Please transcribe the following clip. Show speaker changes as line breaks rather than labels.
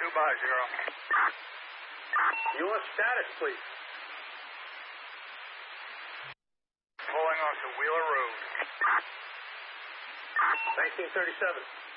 by 0.
Your status, please.
Pulling onto Wheeler Road.
1937.